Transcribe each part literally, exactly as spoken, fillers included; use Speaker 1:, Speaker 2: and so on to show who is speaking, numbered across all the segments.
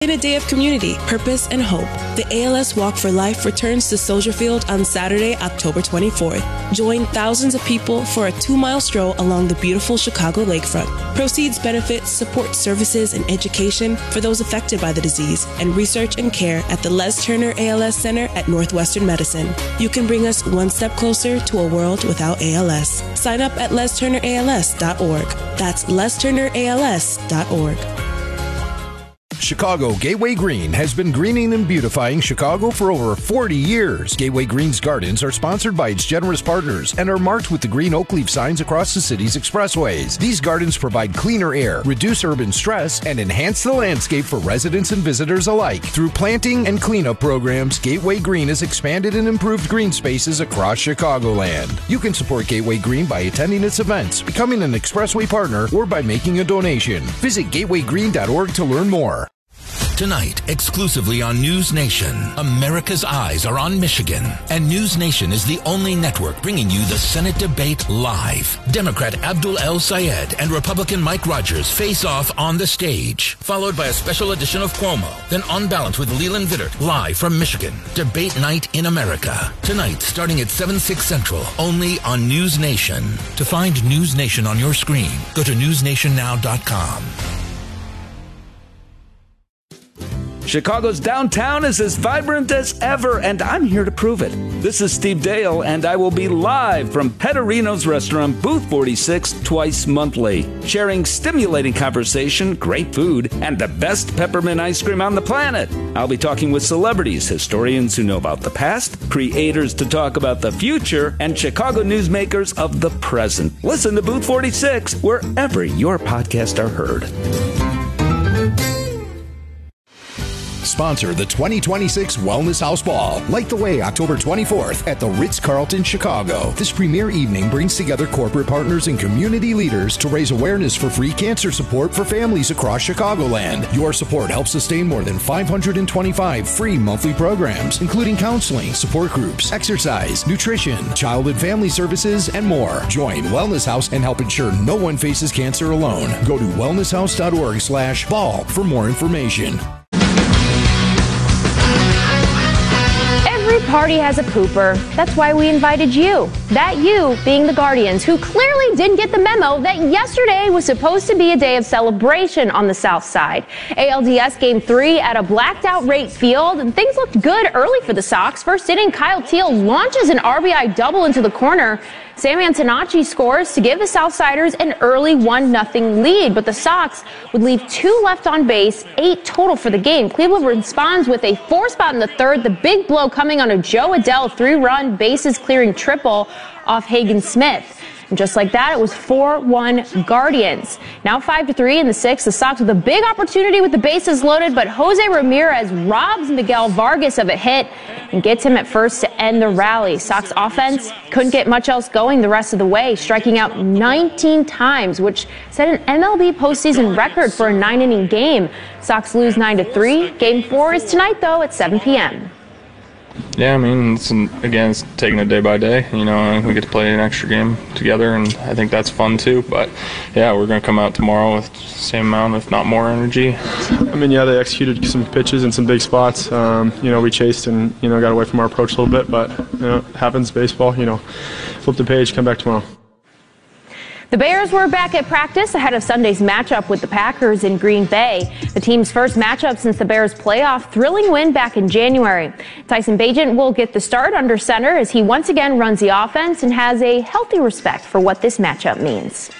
Speaker 1: In a day of community, purpose, and hope, the A L S Walk for Life returns to Soldier Field on Saturday, October twenty-fourth. Join thousands of people for a two-mile stroll along the beautiful Chicago lakefront. Proceeds benefit support services and education for those affected by the disease and research and care at the Les Turner A L S Center at Northwestern Medicine. You can bring us one step closer to a world without A L S. Sign up at les turner a l s dot org. That's les turner a l s dot org.
Speaker 2: Chicago Gateway Green has been greening and beautifying Chicago for over forty years. Gateway Green's gardens are sponsored by its generous partners and are marked with the green oak leaf signs across the city's expressways. These gardens provide cleaner air, reduce urban stress, and enhance the landscape for residents and visitors alike. Through planting and cleanup programs, Gateway Green has expanded and improved green spaces across Chicagoland. You can support Gateway Green by attending its events, becoming an expressway partner, or by making a donation. Visit gateway green dot org to learn more.
Speaker 3: Tonight, exclusively on News Nation, America's eyes are on Michigan, and News Nation is the only network bringing you the Senate debate live. Democrat Abdul El-Sayed and Republican Mike Rogers face off on the stage, followed by a special edition of Cuomo, then On Balance with Leland Vittert, live from Michigan. Debate night in America. Tonight, starting at seven, six Central, only on News Nation. To find News Nation on your screen, go to news nation now dot com.
Speaker 4: Chicago's downtown is as vibrant as ever, and I'm here to prove it. This is Steve Dale, and I will be live from Petterino's Restaurant, Booth forty-six, twice monthly, sharing stimulating conversation, great food, and the best peppermint ice cream on the planet. I'll be talking with celebrities, historians who know about the past, creators to talk about the future, and Chicago newsmakers of the present. Listen to Booth forty-six wherever your podcasts are heard.
Speaker 2: Sponsor the twenty twenty-six Wellness House Ball. Light the way October twenty-fourth at the Ritz-Carlton, Chicago. This premier evening brings together corporate partners and community leaders to raise awareness for free cancer support for families across Chicagoland. Your support helps sustain more than five hundred twenty-five free monthly programs, including counseling, support groups, exercise, nutrition, child and family services, and more. Join Wellness House and help ensure no one faces cancer alone. Go to wellness house dot org slash ball for more information.
Speaker 5: Every party has a pooper. That's why we invited you. That you being the Guardians, who clearly didn't get the memo that yesterday was supposed to be a day of celebration on the South Side. A L D S Game three at a blacked-out Rate Field, and things looked good early for the Sox. First inning, Kyle Teel launches an R B I double into the corner. Sam Antonacci scores to give the Southsiders an early one nothing lead, but the Sox would leave two left on base, eight total for the game. Cleveland responds with a four spot in the third, the big blow coming on a Joe Adell three-run bases-clearing triple off Hagen Smith. And just like that, it was four one Guardians. Now five to three in the sixth, the Sox with a big opportunity with the bases loaded, but Jose Ramirez robs Miguel Vargas of a hit and gets him at first to end the rally. Sox offense couldn't get much else going the rest of the way, striking out nineteen times, which set an M L B postseason record for a nine-inning game. Sox lose nine to three. Game four is tonight, though, at seven p.m.
Speaker 6: Yeah, I mean, it's, again, it's taking it day by day. You know, we get to play an extra game together, and I think that's fun too. But yeah, we're going to come out tomorrow with the same amount, if not more, energy.
Speaker 7: I mean, yeah, they executed some pitches in some big spots. Um, you know, we chased and you know got away from our approach a little bit, but you know, it happens. Baseball. You know, flip the page, come back tomorrow.
Speaker 5: The Bears were back at practice ahead of Sunday's matchup with the Packers in Green Bay. The team's first matchup since the Bears' playoff thrilling win back in January. Tyson Bagent will get the start under center as he once again runs the offense and has a healthy respect for what this matchup means.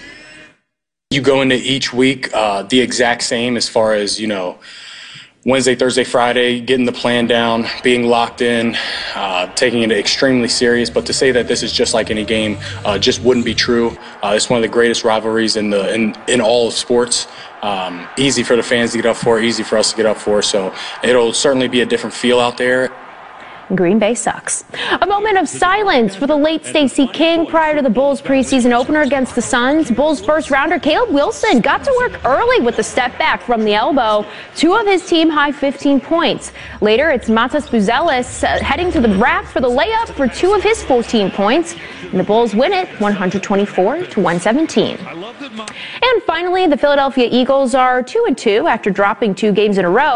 Speaker 8: You go into each week uh, the exact same as far as, you know, Wednesday, Thursday, Friday, getting the plan down, being locked in, uh, taking it extremely serious. But to say that this is just like any game uh, just wouldn't be true. Uh, it's one of the greatest rivalries in the in, in all of sports. Um, easy for the fans to get up for, easy for us to get up for. So it'll certainly be a different feel out there.
Speaker 5: Green Bay sucks. A moment of silence for the late Stacey King prior to the Bulls preseason opener against the Suns. Bulls first rounder Caleb Wilson got to work early with the step back from the elbow. Two of his team high fifteen points. Later, it's Matas Buzelis uh, heading to the rack for the layup for two of his fourteen points. And the Bulls win it one twenty-four to one seventeen. And finally, the Philadelphia Eagles are two and two after dropping two games in a row.